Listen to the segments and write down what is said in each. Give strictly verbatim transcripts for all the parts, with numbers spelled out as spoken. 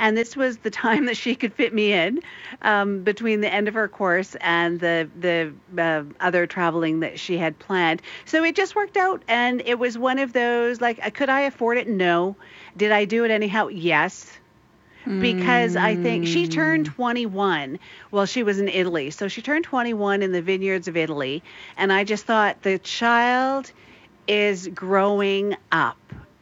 And this was the time that she could fit me in um, between the end of her course and the, the uh, other traveling that she had planned. So it just worked out. And it was one of those, like, could I afford it? No. Did I do it anyhow? Yes. Because I think she turned twenty-one while she was in Italy. So she turned twenty-one in the vineyards of Italy. And I just thought, the child is growing up.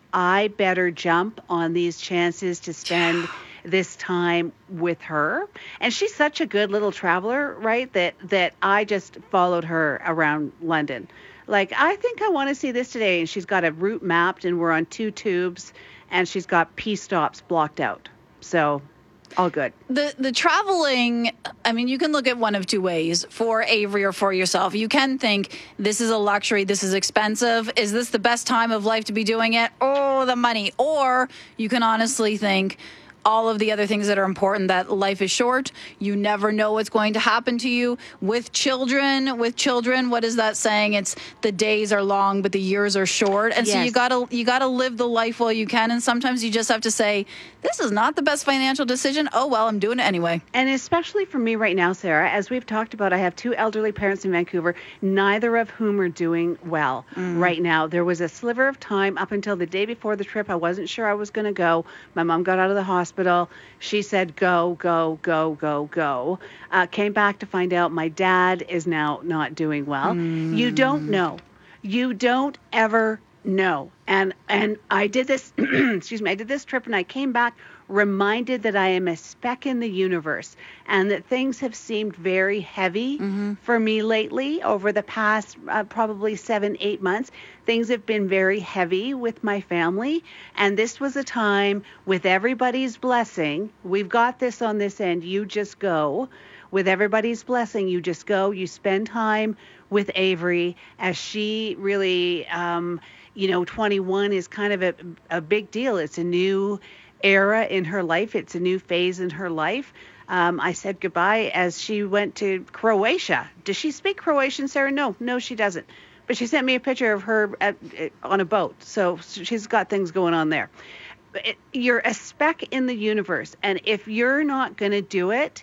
I better jump on these chances to spend this time with her. And she's such a good little traveler, right, that, that I just followed her around London. Like, I think I want to see this today. And she's got a route mapped, and we're on two tubes, and she's got P stops blocked out. So all good. The the traveling, I mean, you can look at one of two ways, for Avery or for yourself. You can think, this is a luxury, this is expensive. Is this the best time of life to be doing it? Oh, the money. Or you can honestly think, all of the other things that are important, that life is short. You never know what's going to happen to you. With children, with children, what is that saying? It's the days are long, but the years are short. And yes. so you gotta you gotta live the life while you can. And sometimes you just have to say, this is not the best financial decision. Oh, well, I'm doing it anyway. And especially for me right now, Sarah, as we've talked about, I have two elderly parents in Vancouver, neither of whom are doing well mm. right now. There was a sliver of time up until the day before the trip. I wasn't sure I was going to go. My mom got out of the hospital. She said, go, go, go, go, go. Uh, came back to find out my dad is now not doing well. Mm. You don't know. You don't ever know. And and I did this, excuse me, I did this trip and I came back reminded that I am a speck in the universe and that things have seemed very heavy mm-hmm. for me lately over the past uh, probably seven, eight months. Things have been very heavy with my family. And this was a time with everybody's blessing. We've got this on this end. You just go. With everybody's blessing, you just go. You spend time with Avery as she really, um, you know, twenty-one is kind of a, a big deal. It's a new era in her life. It's a new phase in her life. Um, I said goodbye as she went to Croatia. Does she speak Croatian, Sarah? No, no, she doesn't. But she sent me a picture of her at, on a boat. So she's got things going on there. It, you're a speck in the universe. And if you're not going to do it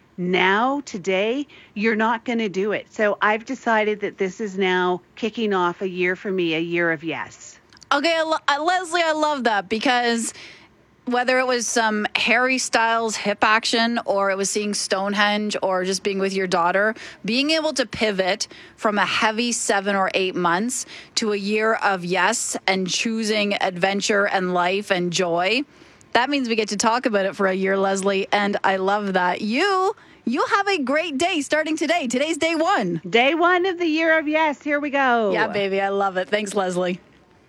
now, today, you're not going to do it. So I've decided that this is now kicking off a year for me, a year of yes. Okay, I lo- Leslie, I love that because whether it was some Harry Styles hip action or it was seeing Stonehenge or just being with your daughter, being able to pivot from a heavy seven or eight months to a year of yes and choosing adventure and life and joy, that means we get to talk about it for a year, Leslie, and I love that. You, you have a great day starting today. Today's day one. Day one of the year of yes. Here we go. Yeah, baby, I love it. Thanks, Leslie.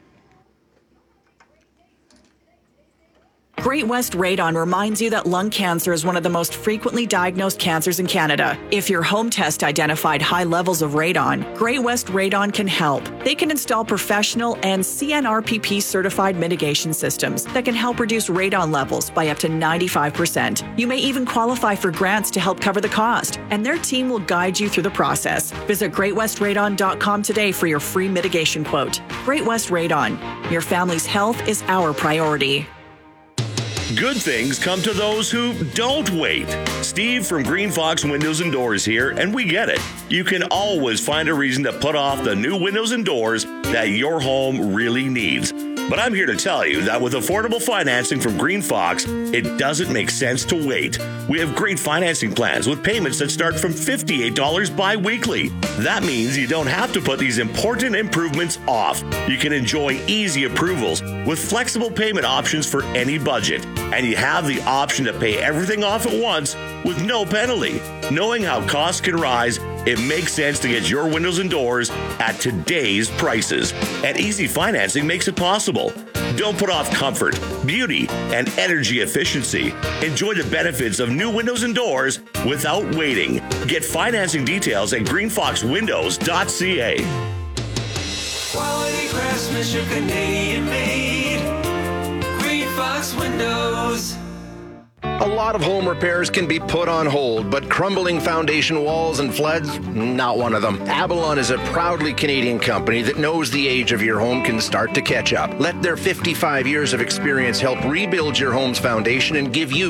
Great West Radon reminds you that lung cancer is one of the most frequently diagnosed cancers in Canada. If your home test identified high levels of radon, Great West Radon can help. They can install professional and C N R P P certified mitigation systems that can help reduce radon levels by up to ninety-five percent. You may even qualify for grants to help cover the cost, and their team will guide you through the process. Visit great west radon dot com today for your free mitigation quote. Great West Radon. Your family's health is our priority. Good things come to those who don't wait. Steve from Green Fox Windows and Doors here, and we get it. You can always find a reason to put off the new windows and doors that your home really needs. But I'm here to tell you that with affordable financing from Green Fox, it doesn't make sense to wait. We have great financing plans with payments that start from fifty-eight dollars bi-weekly. That means you don't have to put these important improvements off. You can enjoy easy approvals with flexible payment options for any budget. And you have the option to pay everything off at once with no penalty. Knowing how costs can rise, it makes sense to get your windows and doors at today's prices. And easy financing makes it possible. Don't put off comfort, beauty, and energy efficiency. Enjoy the benefits of new windows and doors without waiting. Get financing details at green fox windows dot c a. Quality craftsmanship, Canadian made. Green Fox Windows. A lot of home repairs can be put on hold, but crumbling foundation walls and floods, not one of them. Avalon is a proudly Canadian company that knows the age of your home can start to catch up. Let their fifty-five years of experience help rebuild your home's foundation and give you